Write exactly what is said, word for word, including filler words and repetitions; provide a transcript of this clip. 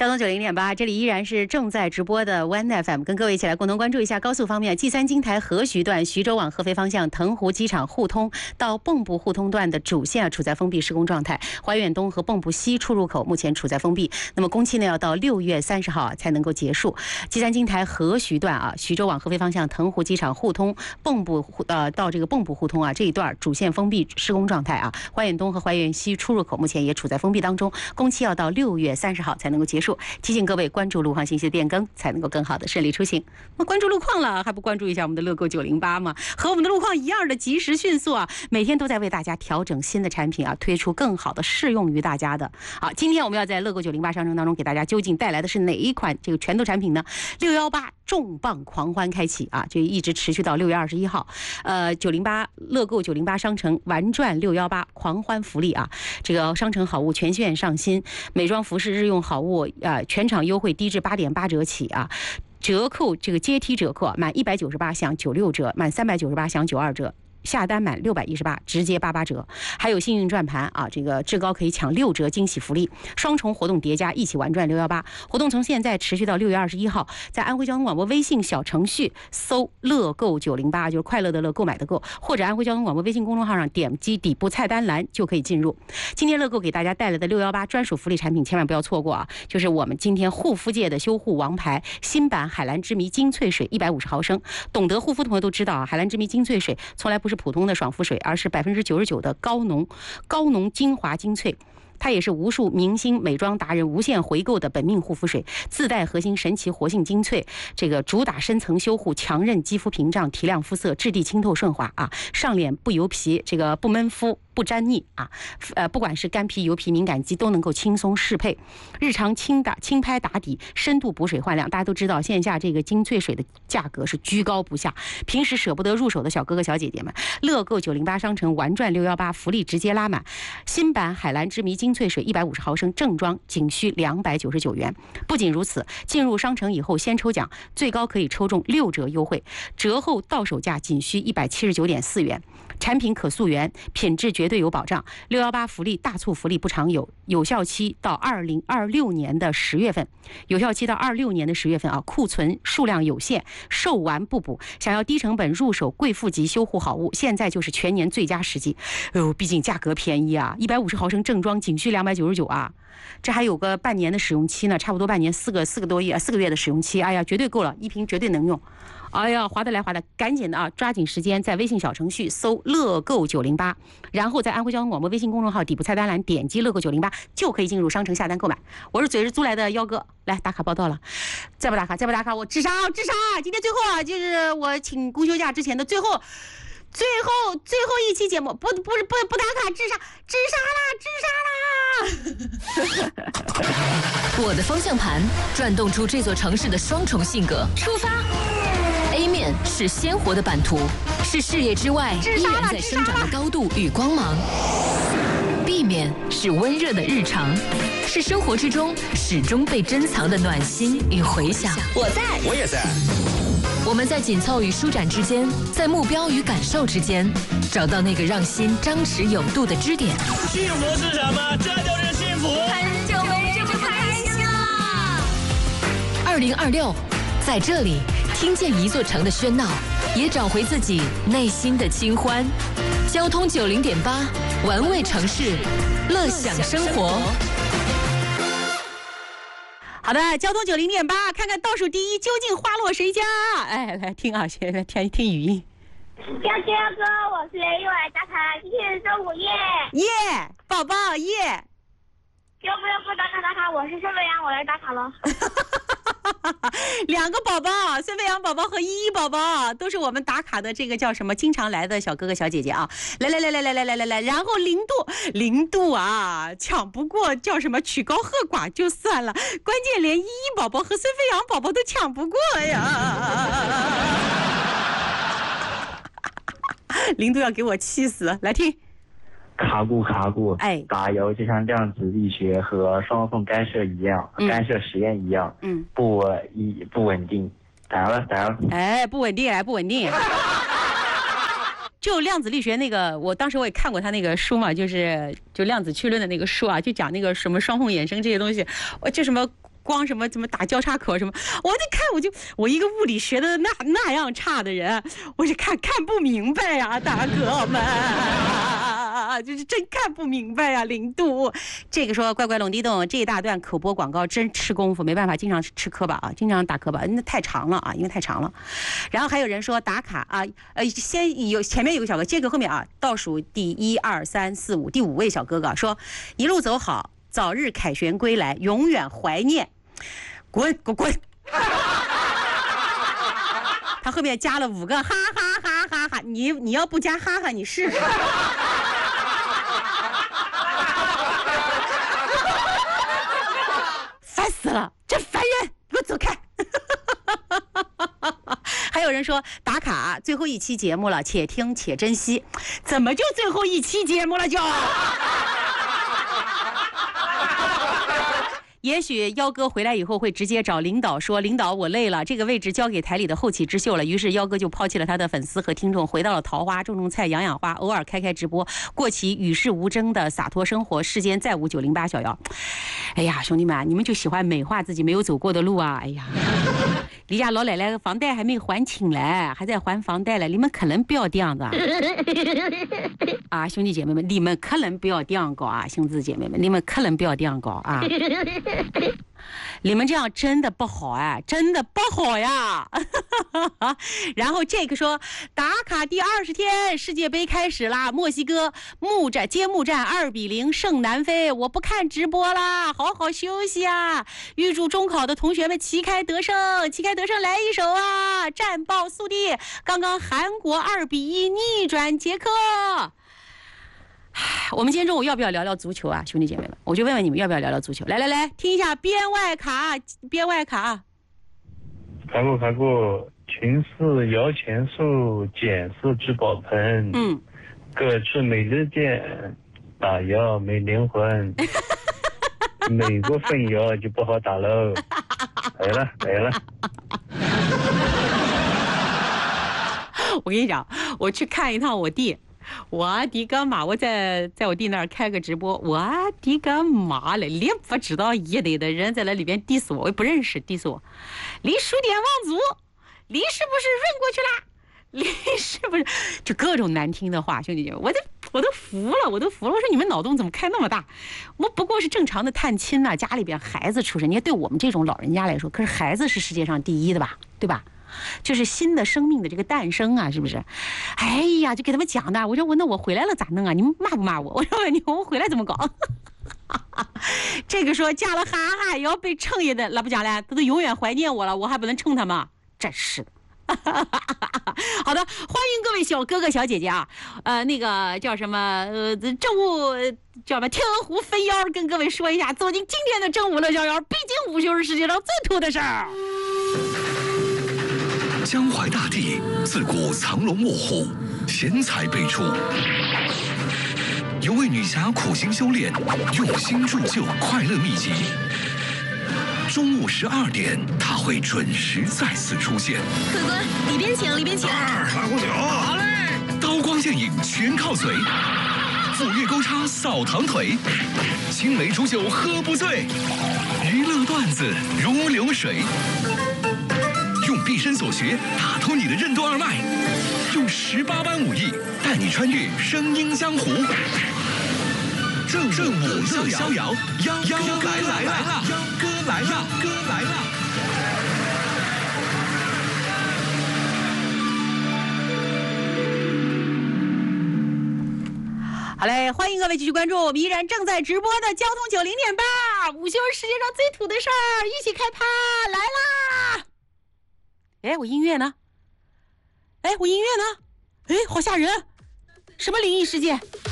交通九零点八，这里依然是正在直播的 One F M， 跟各位一起来共同关注一下高速方面。G 三京台合徐段徐州往合肥方向腾湖机场互通到蚌埠互通段的主线啊处在封闭施工状态，怀远东和蚌埠西出入口目前处在封闭。那么工期呢要到六月三十号啊才能够结束。G 三京台合徐段啊徐州往合肥方向腾湖机场互通蚌埠呃到这个蚌埠互通啊这一段主线封闭施工状态啊，怀远东和怀远西出入口目前也处在封闭当中，工期要到六月三十号才能够结束。提醒各位关注路况信息的变更，才能够更好的顺利出行。那关注路况了，还不关注一下我们的乐购九零八吗？和我们的路况一样的及时迅速啊，每天都在为大家调整新的产品啊，推出更好的适用于大家的。好，今天我们要在乐购九零八商城当中给大家究竟带来的是哪一款这个拳头产品呢？六一八重磅狂欢开启啊，就一直持续到六月二十一号。呃，九零八乐购九零八商城玩转六一八狂欢福利啊，这个商城好物全线上新，美妆服饰日用好物啊，全场优惠低至八点八折起啊。折扣这个阶梯折扣，满一百九十八享九六折，满三百九十八享九二折。下单满六百一十八直接八八折，还有幸运转盘啊，这个至高可以抢六折惊喜福利，双重活动叠加一起玩转六一八。活动从现在持续到六月二十一号，在安徽交通广播微信小程序搜乐购九零八，就是快乐的乐，购买的购，或者安徽交通广播微信公众号上点击底部菜单栏就可以进入。今天乐购给大家带来的六一八专属福利产品千万不要错过啊，就是我们今天护肤界的修护王牌新版海蓝之谜精粹水一百五十毫升。懂得护肤同学都知道啊，海蓝之谜精粹水从来不是普通的爽肤水，而是百分之九十九的高浓高浓精华精粹。它也是无数明星美妆达人无限回购的本命护肤水，自带核心神奇活性精粹，这个主打深层修护，强韧肌肤屏障，提亮肤色，质地清透顺滑啊，上脸不油皮，这个不闷肤。不粘腻啊，呃，不管是干皮、油皮、敏感肌都能够轻松适配，日常轻打、轻拍打底，深度补水焕亮。大家都知道，线下这个精粹水的价格是居高不下，平时舍不得入手的小哥哥小姐姐们，乐购九零八商城玩转六一八福利直接拉满，新版海蓝之谜精粹水一百五十毫升正装仅需两百九十九元。不仅如此，进入商城以后先抽奖，最高可以抽中六折优惠，折后到手价仅需一百七十九点四元。产品可溯源，品质绝对有保障。六一八福利大促福利不常有，有效期到二零二六年的十月份，有效期到二六年的十月份啊，库存数量有限，售完不补。想要低成本入手贵妇级修护好物，现在就是全年最佳时机。哎呦，毕竟价格便宜啊，一百五十毫升正装仅需两百九十九啊。这还有个半年的使用期呢，差不多半年四个四个多月四个月的使用期，哎呀，绝对够了，一瓶绝对能用。哎呀，划得来划得，赶紧的啊，抓紧时间在微信小程序搜乐购九零八，然后在安徽交通广播微信公众号底部菜单栏点击乐购九零八，就可以进入商城下单购买。我是嘴是租来的幺哥，来打卡报到了，再不打卡再不打卡我智商智商！今天最后啊，就是我请公休假之前的最后。最后最后一期节目，不不不不打卡，自杀自杀啦，自杀啦！ 我的方向盘转动出这座城市的双重性格。出发 ，A 面是鲜活的版图，是事业之外依然在生长的高度与光芒。B 面是温热的日常，是生活之中始终被珍藏的暖心与回响。 我在， 我也在。 我们在紧凑与舒展之间，在目标与感受之间，找到那个让心张弛有度的支点。 幸福是什么？这就是幸福。 很久没这么开心了。 二零二六，在这里听见一座城的喧闹，也找回自己内心的清欢。交通九零点八，玩味城市，乐享生活。 好的，交通九零点八，看看倒数第一究竟花落谁家？哎，来听啊，先来听听语音。 幺哥哥，我是雷伟，打卡，今天是中午夜。 耶，宝宝耶！ 要不要不打卡打卡？我是孙飞扬，我来打卡了。 两个宝宝，孙飞扬宝宝和依依宝宝都是我们打卡的这个叫什么经常来的小哥哥小姐姐啊！来来来来来来来来来，然后零度零度啊，抢不过叫什么曲高和寡就算了，关键连依依宝宝和孙飞扬宝宝都抢不过呀！零度要给我气死，来听。 卡固卡固， 哎， 打油就像量子力学和双缝干涉一样，嗯、干涉实验一样， 嗯， 不一不稳定，打了打了， 哎，不稳定，哎，不稳定。就量子力学那个，我当时我也看过他那个书嘛，就是就量子区论的那个书啊，就讲那个什么双缝衍生这些东西，我就什么光什么怎么打交叉口什么，我就看我就我一个物理学的那那样差的人，我就看看不明白呀、啊，大哥们。就是真看不明白啊，零度。这个说乖乖龙地洞这一大段口播广告真吃功夫，没办法，经常吃磕巴啊，经常打磕巴，那太长了啊，因为太长了。然后还有人说打卡啊，呃，先有前面有个小哥，接个后面啊，倒数第一二三四五，第五位小哥哥说一路走好，早日凯旋归来，永远怀念。滚滚滚！他后面加了五个哈哈哈哈哈，你你要不加哈哈，你试试。烦死了，这烦人，给我走开！还有人说打卡最后一期节目了，且听且珍惜，怎么就最后一期节目了就？也许幺哥回来以后会直接找领导说，领导我累了，这个位置交给台里的后起之秀了。于是幺哥就抛弃了他的粉丝和听众，回到了桃花，种种菜，养养花，偶尔开开直播，过起与世无争的洒脱生活。世间再无九零八小妖。哎呀，兄弟们，你们就喜欢美化自己没有走过的路啊！哎呀，离家老奶奶房贷还没还清嘞，还在还房贷嘞，你们可能不要这样子啊！兄弟姐妹们，你们可能不要这样搞啊！兄弟姐妹们，你们可能不要这样搞啊！你们这样真的不好哎，真的不好呀！然后这个说打卡第二十天，世界杯开始啦，墨西哥木战揭幕战二比零胜南非，我不看直播啦，好好休息啊！预祝中考的同学们旗开得胜，旗开得胜来一首啊！战报速递，刚刚韩国二比一逆转捷克。我们今天中午要不要聊聊足球啊，兄弟姐妹们？我就问问你们要不要聊聊足球？来来来，听一下边外卡，边外卡。 看过看过，群是摇钱树，捡是聚宝盆。嗯。各处美利坚，打摇没灵魂。美国分摇就不好打喽。来了来了。 我跟你讲，我去看一趟我弟。我的个妈！我在在我弟那儿开个直播，我的个妈嘞！连不知道一类的人在那里边 diss 我，我也不认识 diss 我。你数典忘祖，你是不是润过去了？你是不是就各种难听的话，兄弟姐妹，我都我都服了，我都服了。我说你们脑洞怎么开那么大？我不过是正常的探亲呐、啊，家里边孩子出生，你看对我们这种老人家来说，可是孩子是世界上第一的吧，对吧？就是新的生命的这个诞生啊，是不是？哎呀，就给他们讲的。我说我那我回来了咋弄啊？你们骂不骂我？我说你我回来怎么搞？这个说嫁了哈哈也要被称一的，那不讲了，他都永远怀念我了，我还不能称他吗？真是的。好的，欢迎各位小哥哥小姐姐啊，呃，那个叫什么呃，政务叫什么天湖分妖，跟各位说一下，走进今天的正午乐逍遥，毕竟午休是世界上最土的事儿。 江淮大地自古藏龙卧虎，贤才辈出。有位女侠苦心修炼，用心铸就快乐秘籍。中午十二点，她会准时再次出现。 客官，里边请，里边请。 二拉壶酒，好嘞。刀光剑影全靠嘴，斧钺钩叉扫堂腿，青梅煮酒喝不醉，娱乐段子如流水。用毕生所学打通你的任督二脉，用十八般武艺带你穿越声音江湖。正正午乐逍遥，幺幺哥来了，幺哥来了，哥来了。 好嘞，欢迎各位继续关注我们依然正在直播的交通九零点八，午休世界上最土的事儿，一起开趴来啦！哎，我音乐呢？哎，我音乐呢？哎，好吓人！什么灵异事件？